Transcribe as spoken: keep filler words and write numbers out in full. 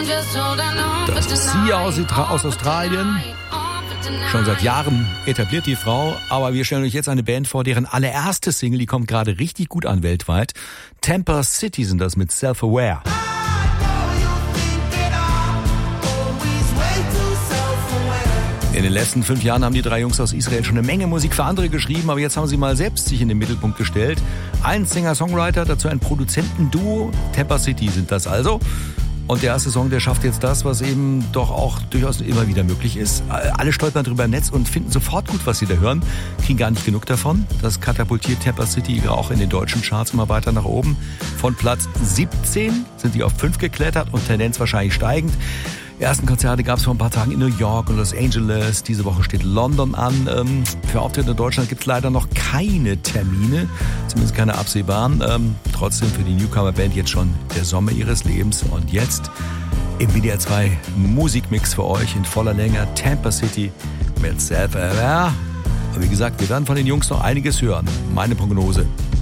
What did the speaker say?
Das ist Sia aus, aus Australien. Schon seit Jahren etabliert die Frau, aber wir stellen euch jetzt eine Band vor, deren allererste Single, die kommt gerade richtig gut an weltweit. Tampa City sind das mit Self-Aware. In den letzten fünf Jahren haben die drei Jungs aus Israel schon eine Menge Musik für andere geschrieben, aber jetzt haben sie mal selbst sich in den Mittelpunkt gestellt. Ein Singer-Songwriter, dazu ein Produzentenduo. Tampa City sind das also. Und der erste Song, der schafft jetzt das, was eben doch auch durchaus immer wieder möglich ist. Alle stolpern drüber im Netz und finden sofort gut, was sie da hören, kriegen gar nicht genug davon. Das katapultiert Tampa City auch in den deutschen Charts immer weiter nach oben. Von Platz siebzehn sind die auf fünf geklettert und Tendenz wahrscheinlich steigend. Die ersten Konzerte gab es vor ein paar Tagen in New York und Los Angeles. Diese Woche steht London an. Ähm, für Auftritte in Deutschland gibt es leider noch keine Termine, zumindest keine absehbaren. Ähm, trotzdem für die Newcomer-Band jetzt schon der Sommer ihres Lebens. Und jetzt im W D R zwei Musikmix für euch in voller Länge. Tampa City mit Self-Aware. Und wie gesagt, wir werden von den Jungs noch einiges hören. Meine Prognose: